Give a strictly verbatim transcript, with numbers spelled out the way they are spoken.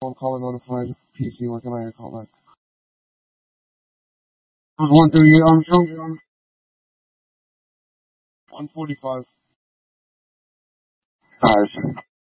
One caller notified. P C, where can I call back? It was one thirty-eight. I'm showing you. I'm one forty-five. Alright.